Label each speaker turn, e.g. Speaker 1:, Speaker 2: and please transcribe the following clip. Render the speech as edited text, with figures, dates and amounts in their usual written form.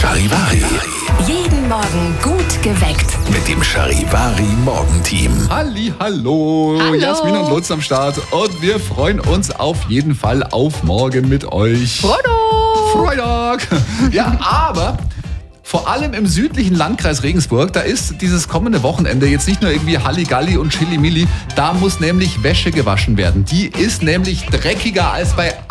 Speaker 1: Charivari.
Speaker 2: Jeden Morgen gut geweckt.
Speaker 1: Mit dem Charivari-Morgenteam.
Speaker 3: Hallo,
Speaker 2: Hallo.
Speaker 3: Jasmin und Lutz am Start. Und wir freuen uns auf jeden Fall auf morgen mit euch. Freitag! Ja, aber vor allem im südlichen Landkreis Regensburg, da ist dieses kommende Wochenende jetzt nicht nur irgendwie Halligalli und Chili-Milli, da muss nämlich Wäsche gewaschen werden. Die ist nämlich dreckiger als bei